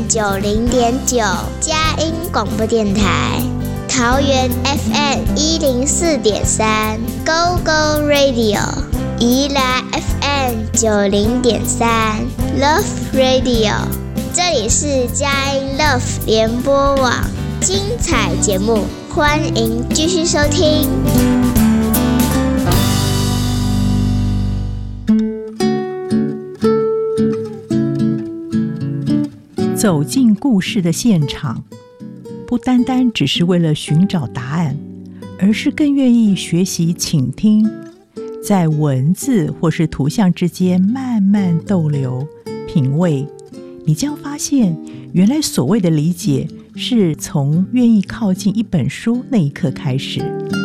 90.9 佳音广播电台，桃园 FM 104.3 Go Go Radio， 宜兰 FM 90.3 Love Radio， 这里是佳音 Love 联播网，精彩节目欢迎继续收听。 走进故事的现场，不单单只是为了寻找答案，而是更愿意学习倾听，在文字或是图像之间慢慢逗留品味，你将发现原来所谓的理解是从愿意靠近一本书那一刻开始。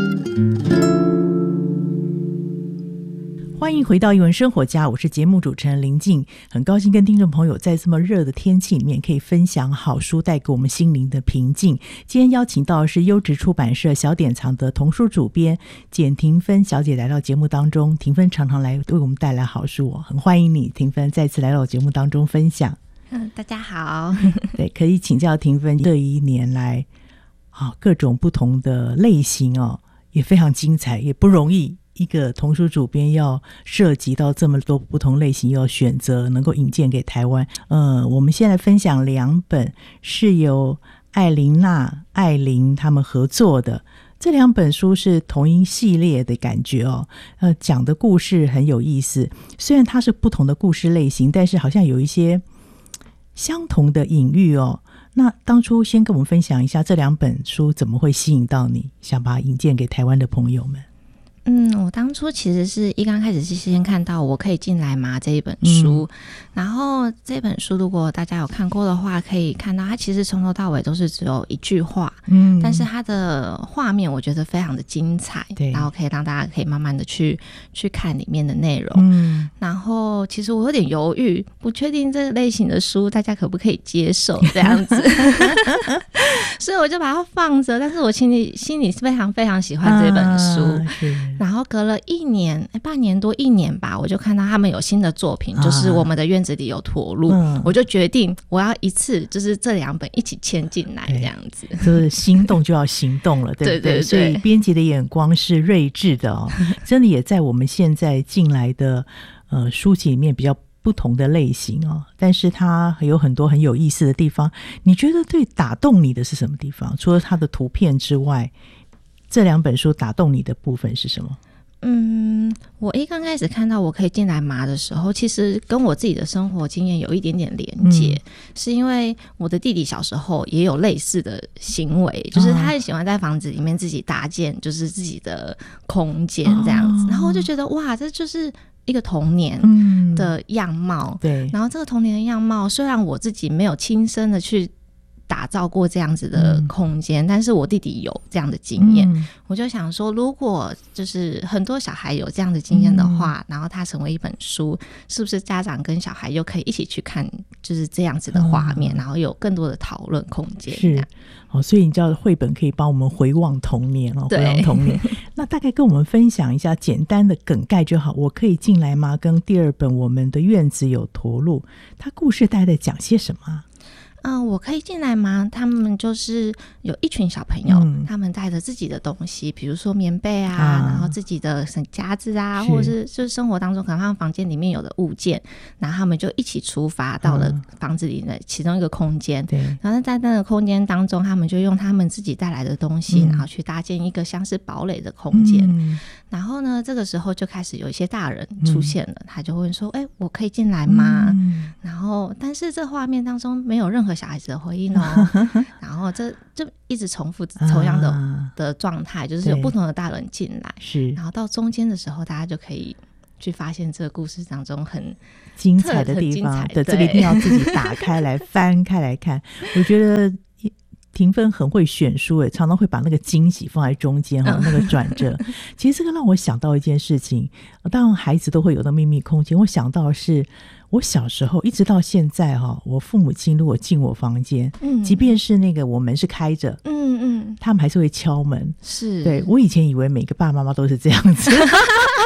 欢迎回到艺文生活家，我是节目主持人林静，很高兴跟听众朋友在这么热的天气里面可以分享好书带给我们心灵的平静。今天邀请到的是优质出版社小典藏的童书主编简婷芬小姐来到节目当中。婷芬常常来为我们带来好书，很欢迎你婷芬再次来到节目当中分享。 大家好。 对，可以请教婷芬这一年来各种不同的类型也非常精彩，也不容易，一个童书主编要涉及到这么多不同类型，要选择能够引荐给台湾。我们先来分享2本是由艾琳娜、艾琳他们合作的，这2本书是同一系列的感觉讲的故事很有意思，虽然它是不同的故事类型，但是好像有一些相同的隐喻那当初先跟我们分享一下这2本书怎么会吸引到你，想把它引荐给台湾的朋友们。 我当初其实是一刚开始是先看到我可以进来吗这一本书，然后这本书如果大家有看过的话，可以看到它其实从头到尾都是只有一句话，但是它的画面我觉得非常的精彩，然后可以让大家可以慢慢的去看里面的内容，然后其实我有点犹豫，不确定这个类型的书大家可不可以接受这样子所以我就把它放着，但是我心里是非常非常喜欢这本书，然后隔了半年多1年吧，我就看到他们有新的作品，就是我们的院子里有驼鹿，我就决定我要一次就是这2本一起签进来这样子， 就是心动就要行动了对不对？对，所以编辑的眼光是睿智的真的也在我们现在进来的书籍里面比较不同的类型但是它有很多很有意思的地方。你觉得最打动你的是什么地方？除了它的图片之外，这2本书打动你的部分是什么？ 我一刚开始看到我可以进来吗的时候，其实跟我自己的生活经验有一点点连结，是因为我的弟弟小时候也有类似的行为，就是他很喜欢在房子里面自己搭建就是自己的空间这样子，然后我就觉得哇，这就是一个童年的样貌，对。然后这个童年的样貌，虽然我自己没有亲身的去打造过这样子的空间，但是我弟弟有这样的经验，我就想说如果就是很多小孩有这样的经验的话，然后它成为一本书，是不是家长跟小孩又可以一起去看就是这样子的画面，然后有更多的讨论空间。是所以你知道绘本可以帮我们回望童年回望童年那大概跟我们分享一下简单的梗概就好，我可以进来吗跟第2本我们的院子有驼鹿，它故事大概在讲些什么？ 我可以进来吗？他们就是有一群小朋友，他们带着自己的东西，比如说棉被然后自己的夹子或者是就是生活当中可能他们房间里面有的物件，然后他们就一起出发到了房子里的其中一个空间，然后在那个空间当中，他们就用他们自己带来的东西，然后去搭建一个像是堡垒的空间，然后呢这个时候就开始有一些大人出现了，他就问说我可以进来吗？然后但是这画面当中没有任何小孩子的回应然后这就一直重复同样的状态，就是有不同的大人进来，然后到中间的时候大家就可以去发现这个故事当中很精彩的地方，对，这个一定要自己打开来翻开来看我觉得婷芬很会选书常常会把那个惊喜放在中间那个转折其实这个让我想到一件事情，当然孩子都会有的秘密空间，我想到的是我小时候一直到现在我父母亲如果进我房间即便是那个我门是开着他们还是会敲门，是对我以前以为每个爸爸妈妈都是这样子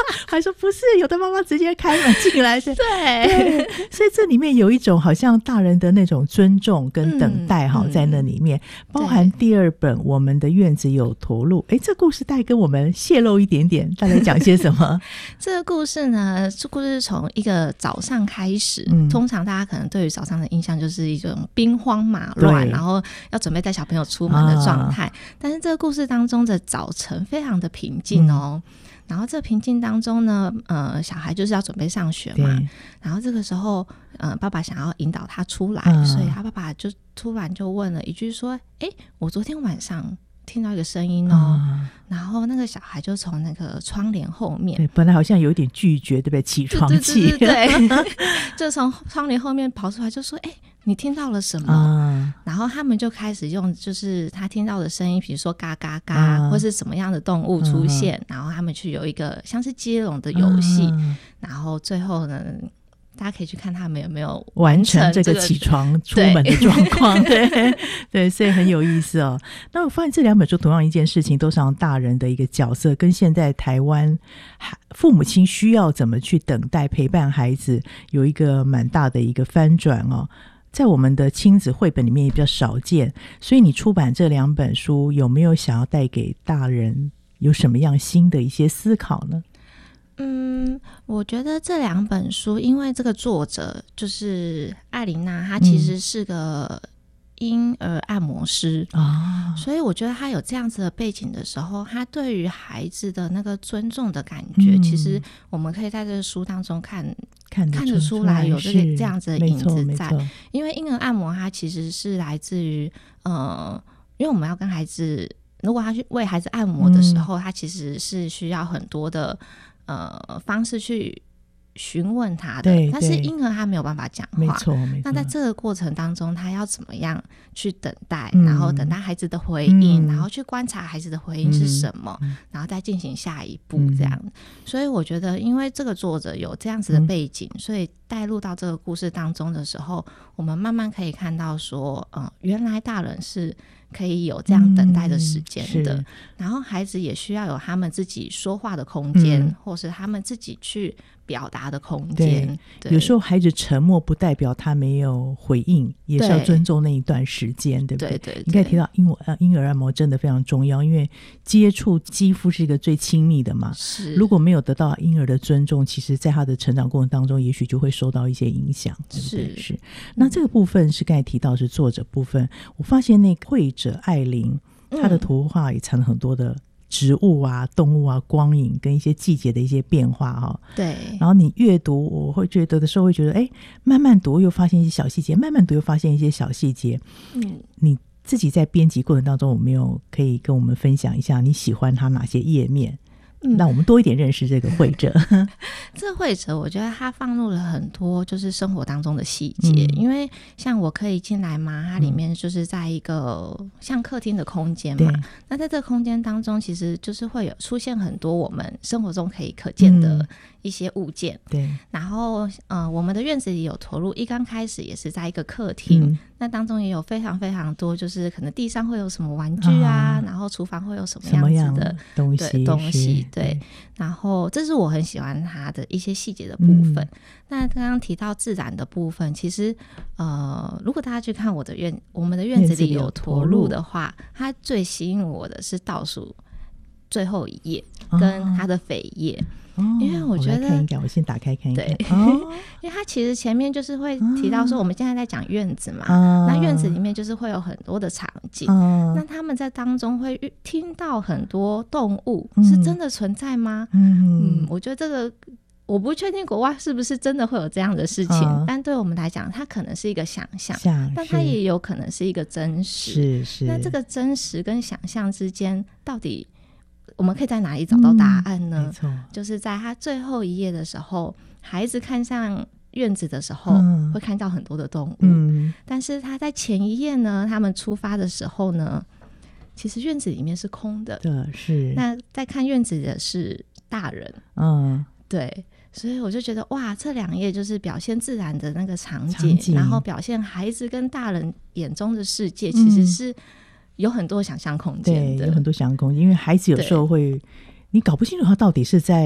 还说不是，有的妈妈直接开门进来。 对， 所以这里面有一种好像大人的那种尊重跟等待在那里面，包含第二本我们的院子有驼鹿。这故事大概跟我们泄露一点点，大概讲些什么？ 这个故事呢，这故事从一个早上开始，通常大家可能对于早上的印象就是一种兵荒马乱，然后要准备带小朋友出门的状态，但是这个故事当中的早晨非常的平静哦。然后这平静当中呢，小孩就是要准备上学嘛，然后这个时候爸爸想要引导他出来，所以他爸爸就突然就问了一句说，我昨天晚上听到一个声音哦，然后那个小孩就从那个窗帘后面， 对，本来好像有点拒绝，对不对？起床气， 对，就从窗帘后面跑出来，就说：“你听到了什么？”然后他们就开始用，就是他听到的声音，比如说嘎嘎嘎，或是什么样的动物出现，然后他们去有一个像是接龙的游戏，然后最后呢，大家可以去看他们有没有完成这个起床出门的状况。对对，所以很有意思哦。那我发现这两本书同样一件事情，都是让大人的一个角色跟现在台湾父母亲需要怎么去等待陪伴孩子有一个蛮大的一个翻转哦。在我们的亲子绘本里面也比较少见，所以你出版这两本书有没有想要带给大人有什么样新的一些思考呢？ 我觉得这两本书，因为这个作者就是艾琳娜，她其实是个婴儿按摩师所以我觉得她有这样子的背景的时候，她对于孩子的那个尊重的感觉，其实我们可以在这个书当中看得出来有这样子的影子在。因为婴儿按摩它其实是来自于因为我们要跟孩子，如果他去为孩子按摩的时候，他其实是需要很多的方式去询问他的，但是婴儿他没有办法讲话， 没错。 那在这个过程当中，他要怎么样去等待，然后等待孩子的回应，然后去观察孩子的回应是什么，然后再进行下一步这样。所以我觉得，因为这个作者有这样子的背景，所以带入到这个故事当中的时候，我们慢慢可以看到说，原来大人是可以有这样等待的时间的，然后孩子也需要有他们自己说话的空间，或是他们自己去表达的空间。对，有时候孩子沉默不代表他没有回应，也是要尊重那一段时间，对不对？对。你刚才提到婴儿按摩真的非常重要，因为接触肌肤是一个最亲密的嘛。是。如果没有得到婴儿的尊重，其实在他的成长过程当中，也许就会受到一些影响，对不对？是。那这个部分是刚才提到是作者部分，我发现那个绘者艾琳，她的图画也藏了很多的植物啊、动物啊、光影跟一些季节的一些变化对。然后你阅读，我会觉得的时候会觉得，慢慢读又发现一些小细节，慢慢读又发现一些小细节。你自己在编辑过程当中，有没有可以跟我们分享一下你喜欢他哪些页面？让我们多一点认识这个绘者。 这个绘者我觉得他放入了很多就是生活当中的细节，因为像我可以进来嘛，它里面就是在一个像客厅的空间嘛，那在这个空间当中其实就是会有出现很多我们生活中可见的一些物件。对。然后我们的院子里有驼鹿，一刚开始也是在一个客厅，那当中也有非常非常多，就是可能地上会有什么玩具然后厨房会有什么样子的东西。对，然后这是我很喜欢它的一些细节的部分。那刚刚提到自然的部分，其实如果大家去看我们的院子里有驼鹿的话，它最吸引我的是倒数最后一页跟它的扉页。因为我觉得我先打开看一看。对， 因为它其实前面就是会提到说我们现在在讲院子嘛，那院子里面就是会有很多的场景，那他们在当中会听到很多动物，是真的存在吗？我觉得这个我不确定国外是不是真的会有这样的事情，但对我们来讲它可能是一个想象，但它也有可能是一个真实。是。那这个真实跟想象之间到底我们可以在哪里找到答案呢？就是在他最后一页的时候，孩子看上院子的时候，会看到很多的动物，但是他在前一页呢，他们出发的时候呢，其实院子里面是空的。是。那在看院子的是大人。对。所以我就觉得哇，这两页就是表现自然的那个场景，然后表现孩子跟大人眼中的世界，其实是有很多想象空间的。对， 有很多想象空间，因为孩子有时候会，你搞不清楚他到底是在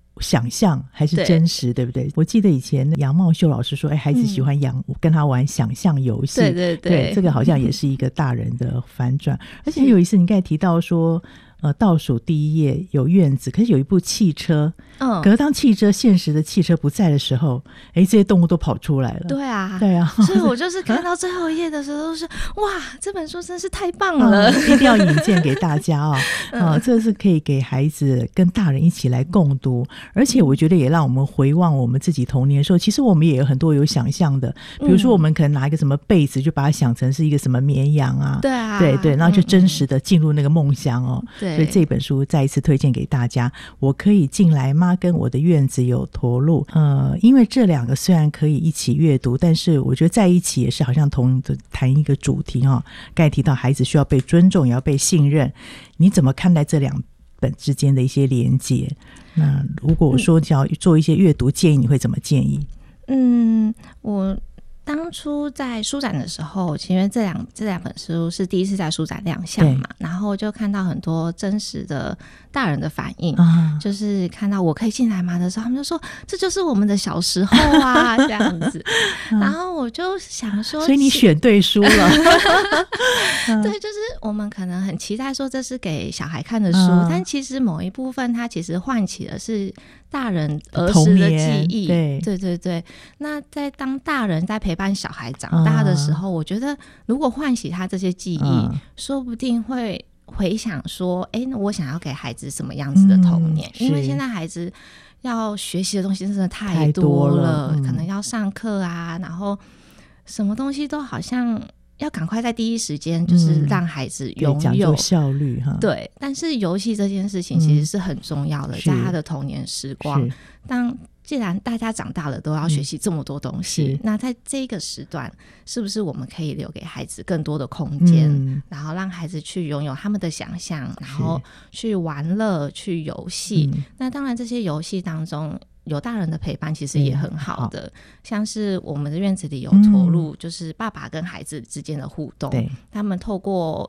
想象还是真实， 对不对？我记得以前杨茂秀老师说孩子喜欢跟他玩想象游戏，对，这个好像也是一个大人的反转。而且有一次你刚才提到说倒数第一页有院子，可是有一部汽车，可是当现实的汽车不在的时候，这些动物都跑出来了。 对啊， 对啊， 所以我就是看到最后一页的时候是哇，这本书真是太棒了， 一定要引荐给大家这是可以给孩子跟大人一起来共读，而且我觉得也让我们回望我们自己童年的时候，其实我们也有很多有想象的，比如说我们可能拿一个什么被子就把它想成是一个什么绵羊啊， 对啊， 对，然后就真实的进入那个梦乡对， 所以这本书再一次推荐给大家。我可以进来吗？跟我的院子有驼鹿。因为这两个虽然可以一起阅读，但是我觉得在一起也是好像同谈一个主题刚才提到孩子需要被尊重，也要被信任。你怎么看待这两本之间的一些连结？那如果我说要做一些阅读建议，你会怎么建议？ 我当初在书展的时候，因为这两本书是第一次在书展亮相嘛，然后就看到很多真实的大人的反应，就是看到我可以进来吗的时候，他们就说这就是我们的小时候啊这样子，然后我就想说， 所以你选对书了对，就是我们可能很期待说这是给小孩看的书，但其实某一部分它其实唤起的是大人儿时的记忆，对。那当大人在陪伴小孩长大的时候，我觉得如果唤起他这些记忆，说不定会回想说那我想要给孩子什么样子的童年，因为现在孩子要学习的东西真的太多了，可能要上课啊，然后什么东西都好像要赶快在第一时间就是让孩子拥有， 讲究效率对，但是游戏这件事情其实是很重要的，在他的童年时光，既然大家长大了都要学习这么多东西，那在这个时段是不是我们可以留给孩子更多的空间，然后让孩子去拥有他们的想象，然后去玩乐去游戏，那当然这些游戏当中有大人的陪伴其实也很好的，像是我们的院子里有驼鹿，就是爸爸跟孩子之间的互动，他们透过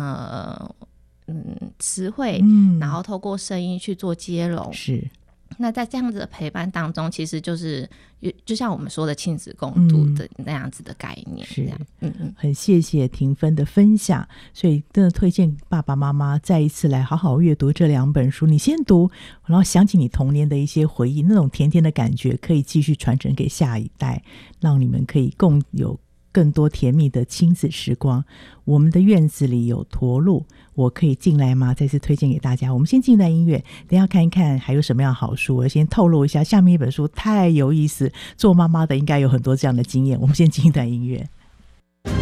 词汇，然后透过声音去做接龙，是。那在这样子的陪伴当中，其实就像我们说的亲子共读的那样子的概念，是这样。 很谢谢庭芬的分享，所以真的推荐爸爸妈妈再一次来好好阅读这两本书。你先读，然后想起你童年的一些回忆，那种甜甜的感觉可以继续传承给下一代，让你们可以共有更多甜蜜的亲子时光。我们的院子里有驼鹿，我可以进来吗？再次推荐给大家。我们先进一段音乐，等一下看一看还有什么样的好书。我先透露一下，下面一本书太有意思，做妈妈的应该有很多这样的经验。我们先进一段音乐。